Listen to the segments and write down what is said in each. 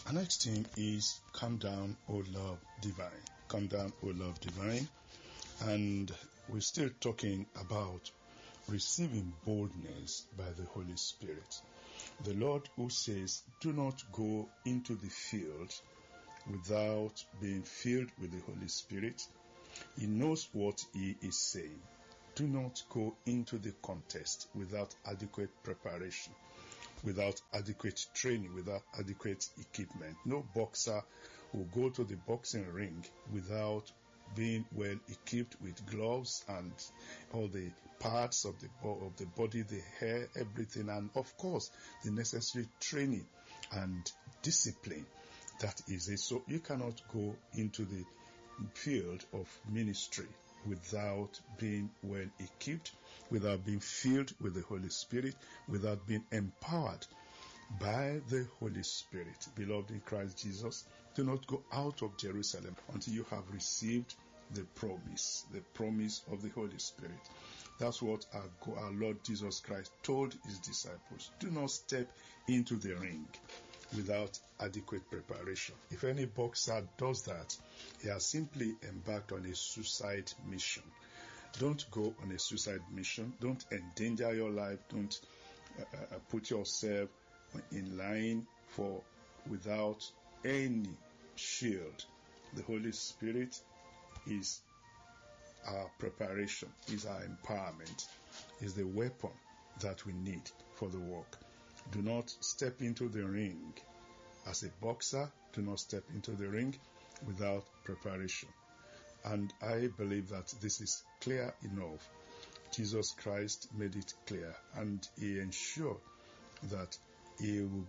Our next theme is Come Down, O Love Divine. Come Down, O Love Divine. And we're still talking about receiving boldness by the Holy Spirit. The Lord who says, do not go into the field without being filled with the Holy Spirit. He knows what he is saying. Do not go into the contest without adequate preparation, without adequate training, without adequate equipment. No boxer will go to the boxing ring without being well equipped with gloves and all the parts of the body, the hair, everything, and of course the necessary training and discipline. That is it. So you cannot go into the field of ministry without being well equipped, without being filled with the Holy Spirit, without being empowered by the Holy Spirit. Beloved in Christ Jesus, do not go out of Jerusalem until you have received the promise of the Holy Spirit. That's what our Lord Jesus Christ told his disciples. Do not step into the ring without adequate preparation. If any boxer does that, he has simply embarked on a suicide mission. Don't go on a suicide mission. Don't endanger your life. Don't put yourself in line without any shield. The Holy Spirit is our preparation, is our empowerment, is the weapon that we need for the work. Do not step into the ring. As a boxer, do not step into the ring without preparation. And I believe that this is clear enough. Jesus Christ made it clear, and he ensured that he will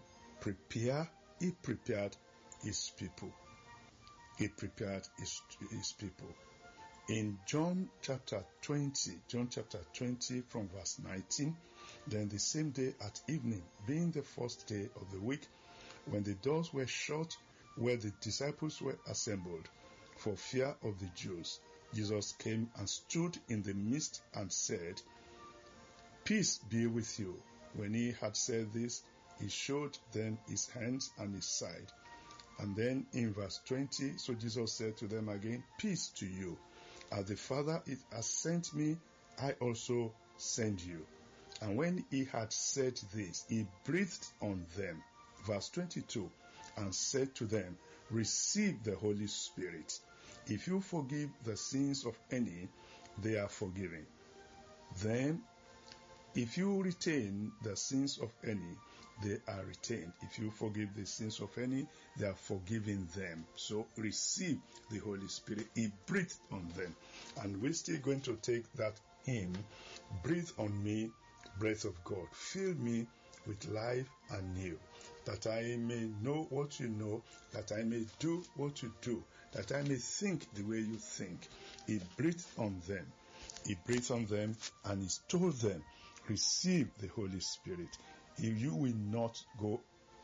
he prepared his people. He prepared his people. In John chapter 20 from verse 19, then the same day at evening, being the first day of the week, when the doors were shut where the disciples were assembled, for fear of the Jews, Jesus came and stood in the midst and said, Peace be with you. When he had said this, he showed them his hands and his side. And then in verse 20, so Jesus said to them again, Peace to you. As the Father has sent me, I also send you. And when he had said this, he breathed on them. Verse 22, and said to them, Receive the Holy Spirit. If you forgive the sins of any, they are forgiven. Then, if you retain the sins of any, they are retained. If you forgive the sins of any, they are forgiven them. So receive the Holy Spirit. He breathed on them. And we're still going to take that hymn, Breathe on me, breath of God. Fill me with life anew, that I may know what you know, that I may do what you do, that I may think the way you think. He breathed on them. He breathed on them and he told them, receive the Holy Spirit. If you will not go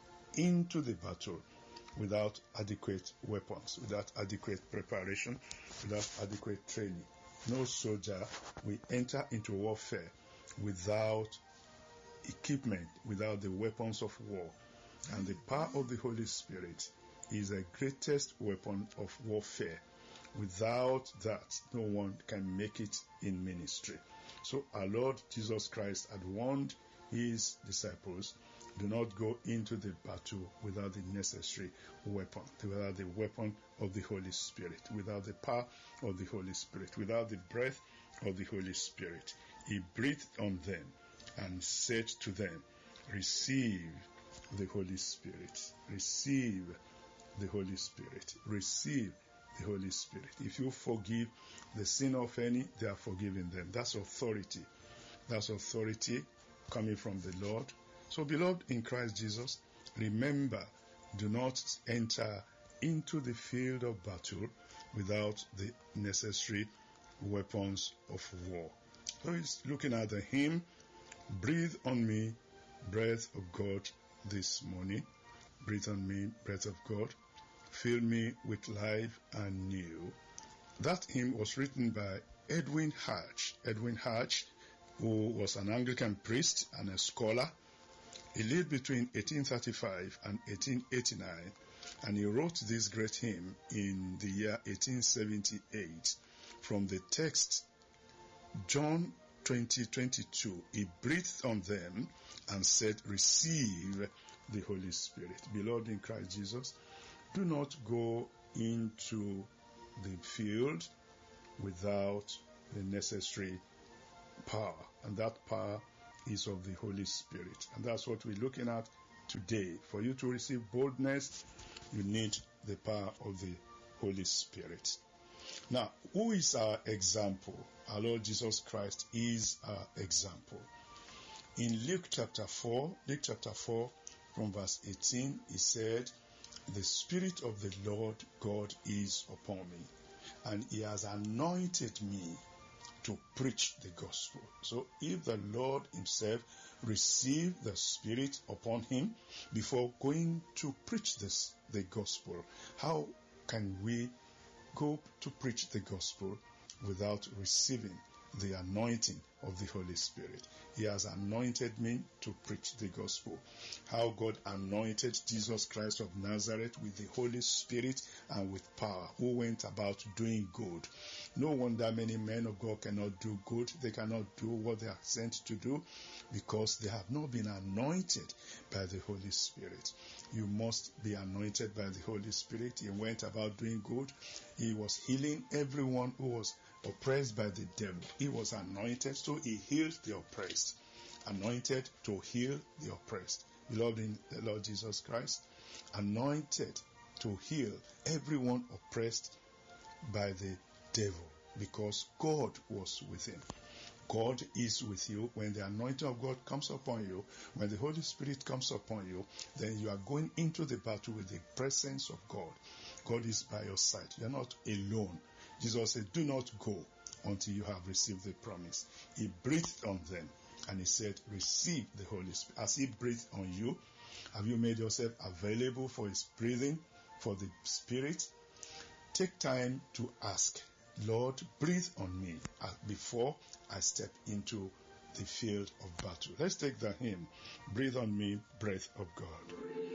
into the battle without adequate weapons, without adequate preparation, without adequate training, no soldier will enter into warfare without equipment, without the weapons of war. And the power of the Holy Spirit is the greatest weapon of warfare. Without that, no one can make it in ministry. So our Lord Jesus Christ had warned his disciples, do not go into the battle without the necessary weapon, without the weapon of the Holy Spirit, without the power of the Holy Spirit, without the breath of the Holy Spirit. He breathed on them and said to them, receive the Holy Spirit. Receive the Holy Spirit. Receive the Holy Spirit. If you forgive the sin of any, they are forgiven them. That's authority. That's authority coming from the Lord. So, beloved in Christ Jesus, remember, do not enter into the field of battle without the necessary weapons of war. So he's looking at the hymn, Breathe on me, breath of God, this morning. Breathe on me, breath of God. Fill me with life anew. That hymn was written by Edwin Hatch. Edwin Hatch, who was an Anglican priest and a scholar. He lived between 1835 and 1889. And he wrote this great hymn in the year 1878 from the text John 20:22. He breathed on them and said, receive the Holy Spirit. Beloved in Christ Jesus, do not go into the field without the necessary power. And that power is of the Holy Spirit. And that's what we're looking at today. For you to receive boldness, you need the power of the Holy Spirit. Now, who is our example? Our Lord Jesus Christ is our example. In Luke chapter 4 from verse 18, he said, the Spirit of the Lord God is upon me, and he has anointed me to preach the gospel. So if the Lord himself received the Spirit upon him before going to preach the gospel, how can we go to preach the gospel without receiving the anointing of the Holy Spirit? He has anointed me to preach the gospel. How God anointed Jesus Christ of Nazareth with the Holy Spirit and with power, who went about doing good. No wonder many men of God cannot do good. They cannot do what they are sent to do because they have not been anointed by the Holy Spirit. You must be anointed by the Holy Spirit. He went about doing good. He was healing everyone who was oppressed by the devil. He was anointed, so he healed the oppressed. Anointed to heal the oppressed. Beloved in the Lord Jesus Christ, anointed to heal everyone oppressed by the devil, because God was with him. God is with you. When the anointing of God comes upon you, when the Holy Spirit comes upon you, then you are going into the battle with the presence of God. God is by your side. You are not alone. Jesus said, do not go until you have received the promise. He breathed on them and he said, receive the Holy Spirit. As he breathed on you, have you made yourself available for his breathing, for the Spirit? Take time to ask, Lord, breathe on me before I step into the field of battle. Let's take the hymn, Breathe on Me, Breath of God.